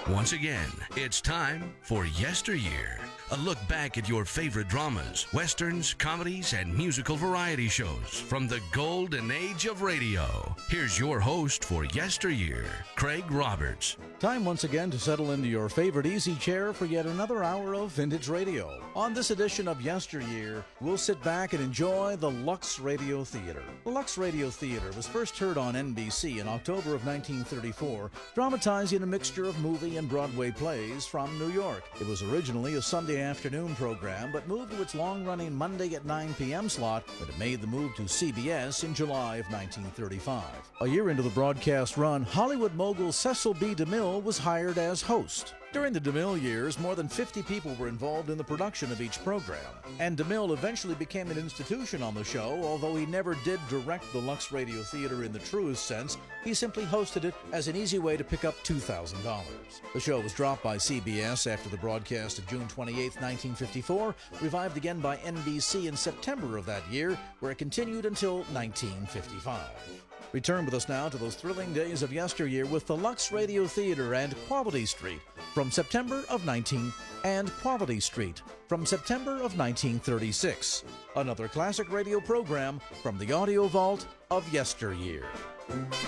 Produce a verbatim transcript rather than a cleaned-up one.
Once again, it's time for Yesteryear. A look back at your favorite dramas, westerns, comedies, and musical variety shows from the golden age of radio. Here's your host for Yesteryear, Craig Roberts. Time once again to settle into your favorite easy chair for yet another hour of vintage radio. On this edition of Yesteryear, we'll sit back and enjoy the Lux Radio Theater. The Lux Radio Theater was first heard on N B C in October of nineteen thirty-four, dramatizing a mixture of movie and Broadway plays from New York. It was originally a Sunday afternoon program, but moved to its long-running Monday at nine p.m. slot when it made the move to C B S in July of nineteen thirty-five. A year into the broadcast run, Hollywood mogul Cecil B. DeMille was hired as host. During the DeMille years, more than fifty people were involved in the production of each program, and DeMille eventually became an institution on the show. Although he never did direct the Lux Radio Theater in the truest sense, he simply hosted it as an easy way to pick up two thousand dollars. The show was dropped by C B S after the broadcast of June twenty-eighth, nineteen fifty-four, revived again by N B C in September of that year, where it continued until nineteen fifty-five. Return with us now to those thrilling days of yesteryear with the Lux Radio Theater and Quality Street from September of nineteen and Quality Street from September of nineteen thirty-six. Another classic radio program from the audio vault of yesteryear.